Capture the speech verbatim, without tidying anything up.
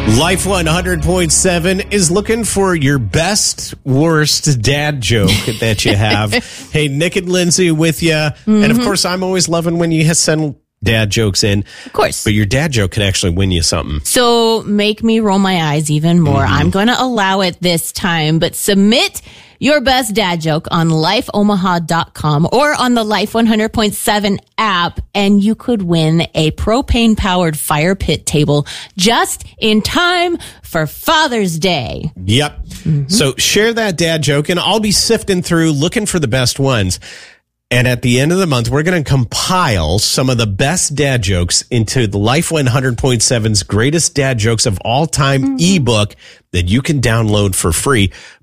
Life one hundred point seven is looking for your best, worst dad joke that you have. Hey, Nick and Lindsay with you. Mm-hmm. And of course, I'm always loving when you send dad jokes in. Of course. But your dad joke could actually win you something. So make me roll my eyes even more. Mm-hmm. I'm going to allow it this time, but submit your best dad joke on life omaha dot com or on the Life one hundred point seven app, and you could win a propane-powered fire pit table just in time for Father's Day. Yep. Mm-hmm. So share that dad joke, and I'll be sifting through looking for the best ones. And at the end of the month, we're going to compile some of the best dad jokes into the Life one hundred point seven's Greatest Dad Jokes of All Time mm-hmm. ebook that you can download for free.